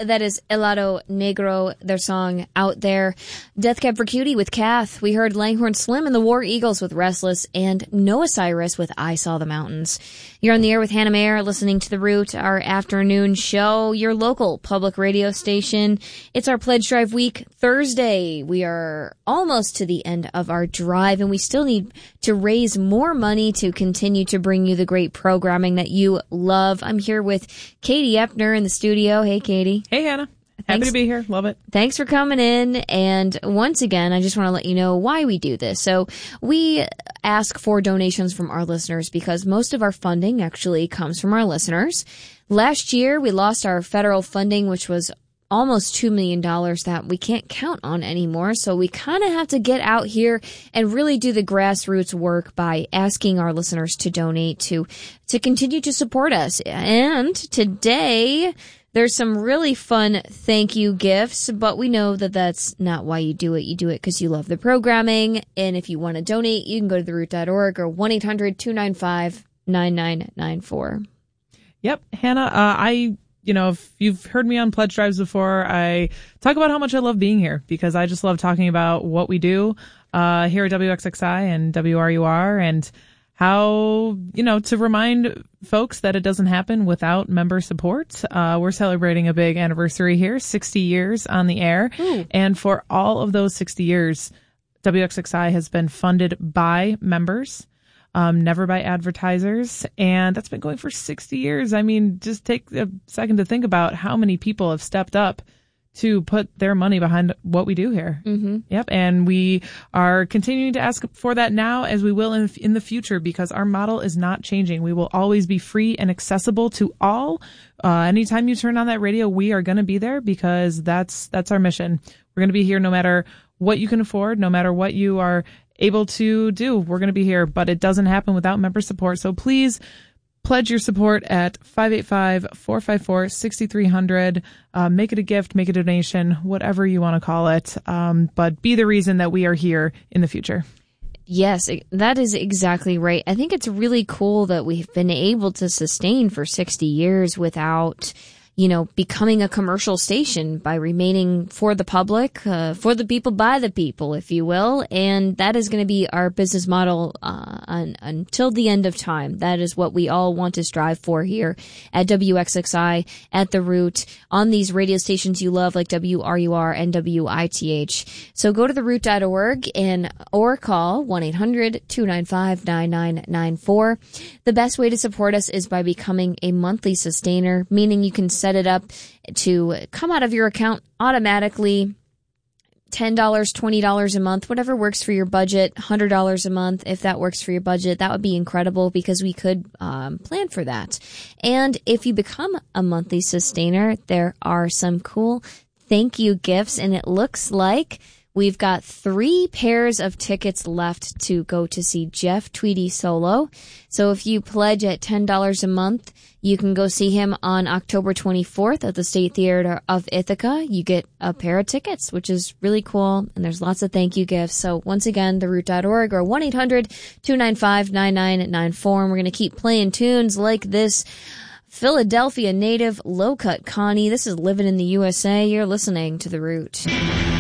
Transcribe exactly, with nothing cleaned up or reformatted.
That is Helado Negro, their song Out There. Death Cab for Cutie with Kath. We heard Langhorne Slim and the War Eagles with Restless, and Noah Cyrus with I Saw the Mountains. You're on the air with Hannah Mayer, listening to The Root, our afternoon show, your local public radio station. It's our Pledge Drive week, Thursday. We are almost to the end of our drive, and we still need to raise more money to continue to bring you the great programming that you love. I'm here with Katie Epner in the studio. Hey, Katie. Hey, Hannah. Happy Thanks. to be here. Love it. Thanks for coming in. And once again, I just want to let you know why we do this. So we ask for donations from our listeners because most of our funding actually comes from our listeners. Last year, we lost our federal funding, which was almost two million dollars that we can't count on anymore. So we kind of have to get out here and really do the grassroots work by asking our listeners to donate to, to continue to support us. And today, there's some really fun thank you gifts, but we know that that's not why you do it. You do it because you love the programming. And if you want to donate, you can go to the root dot org or one eight hundred two nine five nine nine nine four. Yep. Hannah, uh, I, you know, if you've heard me on Pledge Drives before, I talk about how much I love being here because I just love talking about what we do uh, here at W X X I and W R U R and how, you know, to remind folks that it doesn't happen without member support. Uh, we're celebrating a big anniversary here, sixty years on the air. Ooh. And for all of those sixty years, W X X I has been funded by members, um, never by advertisers. And that's been going for sixty years. I mean, just take a second to think about how many people have stepped up to put their money behind what we do here. Mm-hmm. Yep. And we are continuing to ask for that now as we will in, in the future because our model is not changing. We will always be free and accessible to all. Uh, anytime you turn on that radio, we are going to be there because that's, that's our mission. We're going to be here no matter what you can afford, no matter what you are able to do. We're going to be here, but it doesn't happen without member support. So please pledge your support at five eight five, four five four, six three zero zero. Uh, make it a gift, make a donation, whatever you want to call it. Um, but be the reason that we are here in the future. Yes, that is exactly right. I think it's really cool that we've been able to sustain for sixty years without, you know, becoming a commercial station by remaining for the public, uh, for the people, by the people, if you will. And that is going to be our business model uh, un- until the end of time. That is what we all want to strive for here at W X X I, at The Root, on these radio stations you love like W R U R and W I T H. So go to the root dot org and or call one eight hundred two nine five nine nine nine four. The best way to support us is by becoming a monthly sustainer, meaning you can set it up to come out of your account automatically. ten dollars, twenty dollars a month, whatever works for your budget, one hundred dollars a month. If that works for your budget, that would be incredible because we could um, plan for that. And if you become a monthly sustainer, there are some cool thank you gifts, and it looks like we've got three pairs of tickets left to go to see Jeff Tweedy solo. So if you pledge at ten dollars a month, you can go see him on October twenty-fourth at the State Theater of Ithaca. You get a pair of tickets, which is really cool, and there's lots of thank you gifts. So once again, the root dot org or one eight hundred two nine five nine nine nine four, and we're going to keep playing tunes like this Philadelphia native Low Cut Connie. This is Living in the U S A. You're listening to The Root.